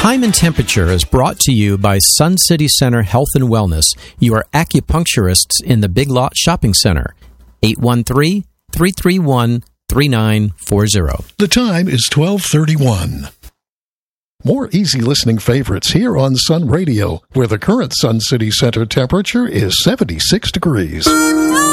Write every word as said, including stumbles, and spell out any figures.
Time and Temperature is brought to you by Sun City Center Health and Wellness, your acupuncturists in the Big Lot Shopping Center. eight one three, three three one, three nine four zero. The time is twelve thirty-one. More easy listening favorites here on Sun Radio, where the current Sun City Center temperature is seventy-six degrees.